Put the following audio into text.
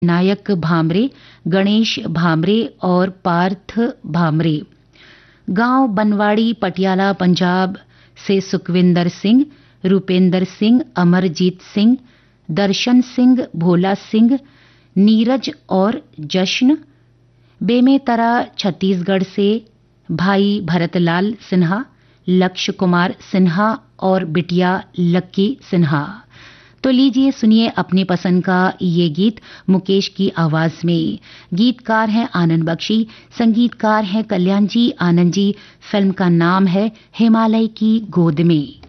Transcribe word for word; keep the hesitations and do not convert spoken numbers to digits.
नायक भामरे, गणेश भामरे और पार्थ भामरे। गांव बनवाड़ी पटियाला पंजाब से सुखविंदर सिंह, रूपेंद्र सिंह, अमरजीत सिंह, दर्शन सिंह, भोला सिंह, नीरज और जश्न। बेमेतरा छत्तीसगढ़ से भाई भरतलाल सिन्हा, लक्ष्य कुमार सिन्हा और बिटिया लक्की सिन्हा। तो लीजिए सुनिए अपनी पसंद का ये गीत मुकेश की आवाज में। गीतकार हैं आनंद बख्शी, संगीतकार हैं कल्याण जी आनंद जी। फिल्म का नाम है हिमालय की गोद में।